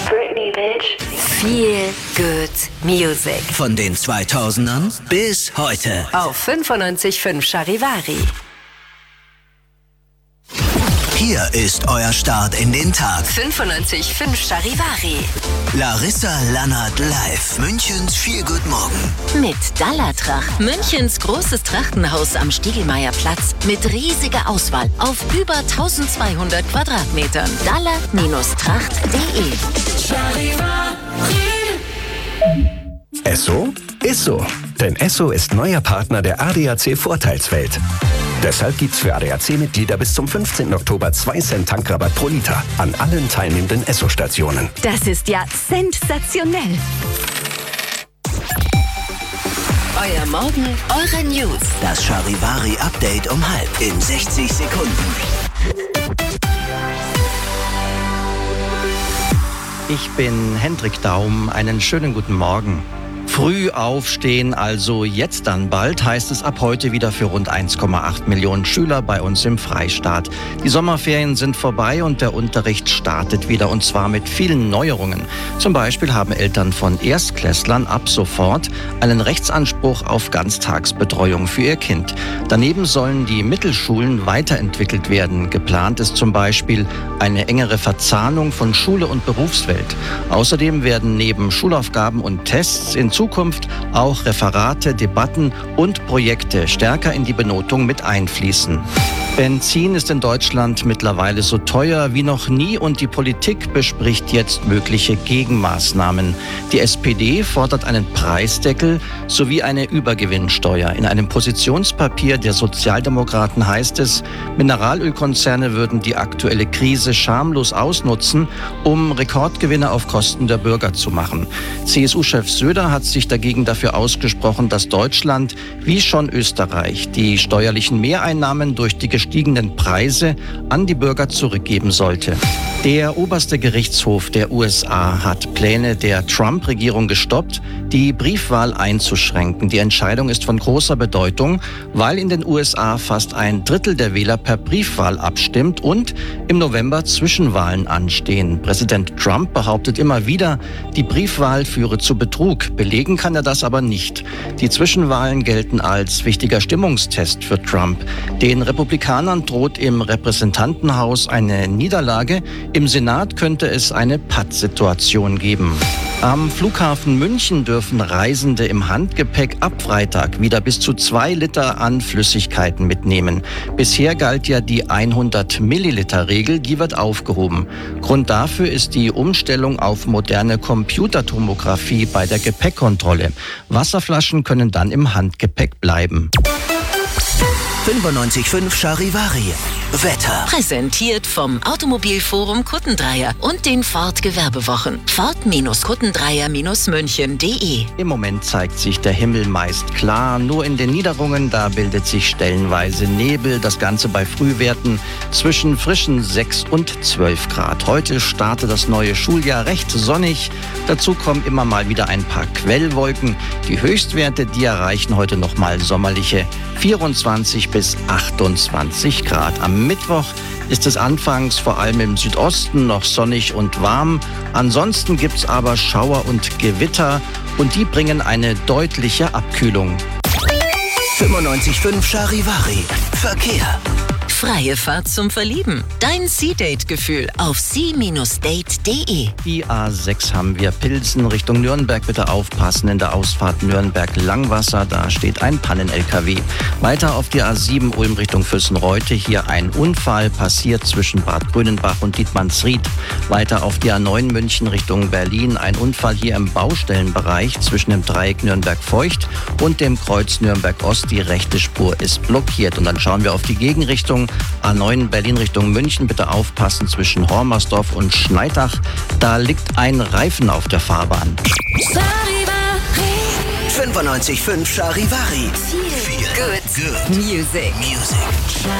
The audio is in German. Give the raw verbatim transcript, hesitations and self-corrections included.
Britney, bitch. Viel good Music. Von den zweitausendern bis heute. Auf fünfundneunzig Komma fünf Charivari. Hier ist euer Start in den Tag. fünfundneunzig Komma fünf Charivari. Larissa Lannert live. Münchens Viel Good Morgen. Mit Dallatracht. Münchens großes Trachtenhaus am Stiegelmeierplatz mit riesiger Auswahl auf über eintausendzweihundert Quadratmetern. Dalla Tracht punkt de. Esso ist so. Denn Esso ist neuer Partner der A D A C Vorteilswelt. Deshalb gibt's für A D A C-Mitglieder bis zum fünfzehnten Oktober zwei Cent Tankrabatt pro Liter an allen teilnehmenden Esso-Stationen. Das ist ja sensationell. Euer Morgen, eure News. Das Charivari-Update um halb in sechzig Sekunden. Ich bin Hendrik Daum. Einen schönen guten Morgen. Früh aufstehen, also jetzt dann bald, heißt es ab heute wieder für rund eins Komma acht Millionen Schüler bei uns im Freistaat. Die Sommerferien sind vorbei und der Unterricht startet wieder, und zwar mit vielen Neuerungen. Zum Beispiel haben Eltern von Erstklässlern ab sofort einen Rechtsanspruch auf Ganztagsbetreuung für ihr Kind. Daneben sollen die Mittelschulen weiterentwickelt werden. Geplant ist zum Beispiel eine engere Verzahnung von Schule und Berufswelt. Außerdem werden neben Schulaufgaben und Tests in Zukunft auch Referate, Debatten und Projekte stärker in die Benotung mit einfließen. Benzin ist in Deutschland mittlerweile so teuer wie noch nie und die Politik bespricht jetzt mögliche Gegenmaßnahmen. Die S P D fordert einen Preisdeckel sowie eine Übergewinnsteuer. In einem Positionspapier der Sozialdemokraten heißt es, Mineralölkonzerne würden die aktuelle Krise schamlos ausnutzen, um Rekordgewinne auf Kosten der Bürger zu machen. C S U-Chef Söder hat sich dagegen dafür ausgesprochen, dass Deutschland, wie schon Österreich, die steuerlichen Mehreinnahmen durch die gestiegenen Preise an die Bürger zurückgeben sollte. Der oberste Gerichtshof der U S A hat Pläne der Trump-Regierung gestoppt, die Briefwahl einzuschränken. Die Entscheidung ist von großer Bedeutung, weil in den U S A fast ein Drittel der Wähler per Briefwahl abstimmt und im November Zwischenwahlen anstehen. Präsident Trump behauptet immer wieder, die Briefwahl führe zu Betrug. Belegen kann er das aber nicht. Die Zwischenwahlen gelten als wichtiger Stimmungstest für Trump. Den Republikanern droht im Repräsentantenhaus eine Niederlage. Im Senat könnte es eine Pattsituation geben. Am Flughafen München dürfen Reisende im Handgepäck ab Freitag wieder bis zu zwei Liter an Flüssigkeiten mitnehmen. Bisher galt ja die hundert Milliliter Regel, die wird aufgehoben. Grund dafür ist die Umstellung auf moderne Computertomographie bei der Gepäckkontrolle. Wasserflaschen können dann im Handgepäck bleiben. fünfundneunzig Komma fünf Charivari. Wetter. Präsentiert vom Automobilforum Kuttendreier und den Ford Gewerbewochen. Ford Kuttendreier München punkt de. Im Moment zeigt sich der Himmel meist klar. Nur in den Niederungen, da bildet sich stellenweise Nebel. Das Ganze bei Frühwerten zwischen frischen sechs und zwölf Grad. Heute startet das neue Schuljahr recht sonnig. Dazu kommen immer mal wieder ein paar Quellwolken. Die Höchstwerte, die erreichen heute nochmal sommerliche vierundzwanzig bis achtundzwanzig Grad. Am Mittwoch ist es anfangs vor allem im Südosten noch sonnig und warm. Ansonsten gibt's aber Schauer und Gewitter und die bringen eine deutliche Abkühlung. fünfundneunzig Komma fünf Charivari. Verkehr. Freie Fahrt zum Verlieben. Dein Sea-Date-Gefühl auf sea Date punkt de. Die A sechs haben wir Pilsen Richtung Nürnberg. Bitte aufpassen, in der Ausfahrt Nürnberg-Langwasser, da steht ein Pannen-L K W. Weiter auf die A sieben Ulm Richtung Füssen-Reute. Hier ein Unfall passiert zwischen Bad Grünenbach und Dietmannsried. Weiter auf die A neun München Richtung Berlin. Ein Unfall hier im Baustellenbereich zwischen dem Dreieck Nürnberg-Feucht und dem Kreuz Nürnberg-Ost. Die rechte Spur ist blockiert. Und dann schauen wir auf die Gegenrichtung. A neun Berlin Richtung München, bitte aufpassen zwischen Hormersdorf und Schneidach. Da liegt ein Reifen auf der Fahrbahn. fünfundneunzig Komma fünf Charivari. Viel good Music. Music.